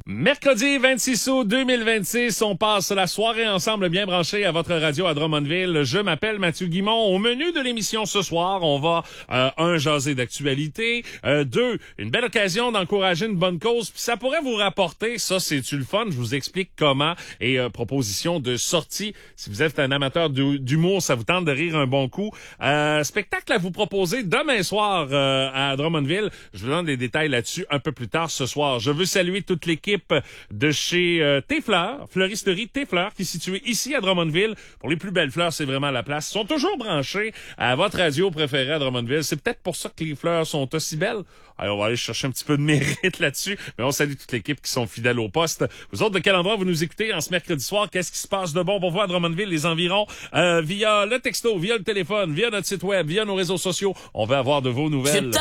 Mercredi 26 août 2026, on passe la soirée ensemble bien branchés à votre radio à Drummondville. Je m'appelle Mathieu Guimond. Au menu de l'émission ce soir, on va jaser d'actualité, 2, une belle occasion d'encourager une bonne cause, puis ça pourrait vous rapporter, ça c'est-tu le fun, je vous explique comment, et proposition de sortie, si vous êtes un amateur d'humour, ça vous tente de rire un bon coup. Spectacle à vous proposer demain soir à Drummondville. Je vous donne des détails là-dessus un peu plus tard ce soir. Je veux saluer toute l'équipe de chez T-Fleurs, Fleuristerie T-Fleurs, qui est située ici à Drummondville. Pour les plus belles fleurs, c'est vraiment la place. Ils sont toujours branchés à votre radio préférée à Drummondville. C'est peut-être pour ça que les fleurs sont aussi belles. Alors, on va aller chercher un petit peu de mérite là-dessus. Mais on salue toute l'équipe qui sont fidèles au poste. Vous autres, de quel endroit vous nous écoutez en ce mercredi soir? Qu'est-ce qui se passe de bon pour vous à Drummondville, les environs? Via le texto, via le téléphone, via notre site web, via nos réseaux sociaux. On va avoir de vos nouvelles.